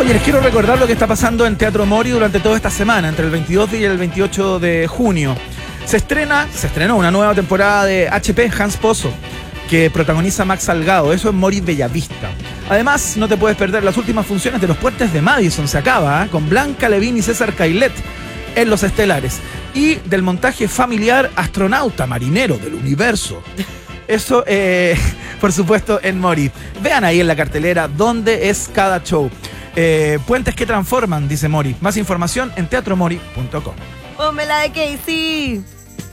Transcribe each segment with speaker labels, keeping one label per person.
Speaker 1: Oye, les quiero recordar lo que está pasando en Teatro Mori durante toda esta semana, entre el 22 y el 28 de junio. Se estrenó una nueva temporada de HP Hans Pozo, que protagoniza Max Salgado, eso en Mori Bellavista. Además, no te puedes perder las últimas funciones de Los Puentes de Madison, se acaba, con Blanca Levín y César Cailet en los estelares. Y del montaje familiar Astronauta Marinero del Universo. Eso, por supuesto, en Mori. Vean ahí en la cartelera dónde es cada show. Puentes que transforman, dice Mori. Más información en teatromori.com.
Speaker 2: Ponme la de Casey.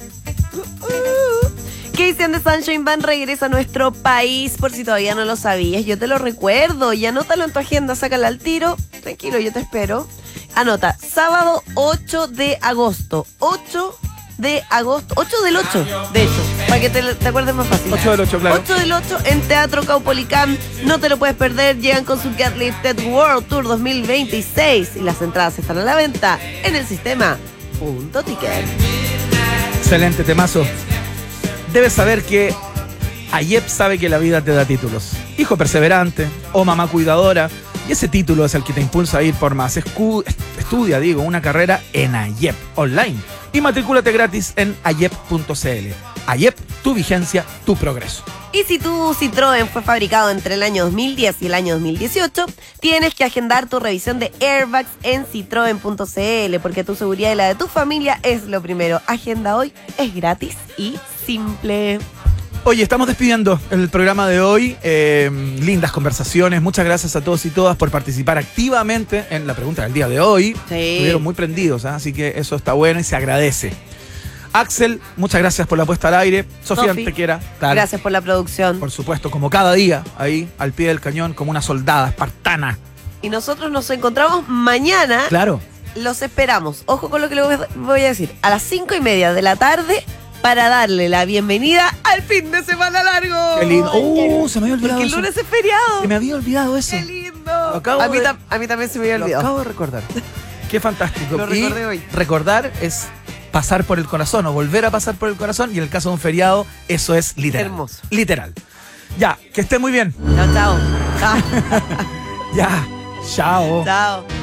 Speaker 2: Casey and the Sunshine Band regresa a nuestro país, por si todavía no lo sabías. Yo te lo recuerdo y anótalo en tu agenda, sácala al tiro. Tranquilo, yo te espero. Anota, sábado 8 de agosto. 8 de agosto, 8 del 8, de hecho, para que te acuerdes más fácil.
Speaker 1: 8 del 8, claro.
Speaker 2: 8 del 8 en Teatro Caupolicán. No te lo puedes perder. Llegan con su Get Lifted World Tour 2026 y las entradas están a la venta en el sistema .ticket.
Speaker 1: Excelente temazo. Debes saber que Ayep sabe que la vida te da títulos. Hijo perseverante o mamá cuidadora. Y ese título es el que te impulsa a ir por más. Estudia, una carrera en Ayep online. Y matricúlate gratis en ayep.cl. Ayep, tu vigencia, tu progreso.
Speaker 2: Y si tu Citroën fue fabricado entre el año 2010 y el año 2018, tienes que agendar tu revisión de airbags en citroen.cl, porque tu seguridad y la de tu familia es lo primero. Agenda hoy, es gratis y simple.
Speaker 1: Oye, estamos despidiendo el programa de hoy. Lindas conversaciones. Muchas gracias a todos y todas por participar activamente en la pregunta del día de hoy.
Speaker 2: Sí.
Speaker 1: Estuvieron muy prendidos, así que eso está bueno y se agradece. Axel, muchas gracias por la puesta al aire. Sofía Antequera.
Speaker 2: Gracias por la producción.
Speaker 1: Por supuesto, como cada día, ahí al pie del cañón, como una soldada espartana.
Speaker 2: Y nosotros nos encontramos mañana.
Speaker 1: Claro.
Speaker 2: Los esperamos. Ojo con lo que les voy a decir. A las 5:30 de la tarde, para darle la bienvenida al fin de semana largo.
Speaker 1: Qué lindo. Se me había olvidado
Speaker 2: Porque el
Speaker 1: eso.
Speaker 2: lunes es feriado.
Speaker 1: Se me había olvidado eso.
Speaker 2: Qué lindo. A mí también se me había
Speaker 1: Lo
Speaker 2: olvidado.
Speaker 1: acabo de recordar. Qué fantástico.
Speaker 2: Lo recordé hoy.
Speaker 1: Recordar es pasar por el corazón o volver a pasar por el corazón, y en el caso de un feriado, eso es literal.
Speaker 2: Hermoso.
Speaker 1: Literal. Ya, que esté muy bien.
Speaker 2: Chao, chao.
Speaker 1: Ya, chao.
Speaker 2: Chao.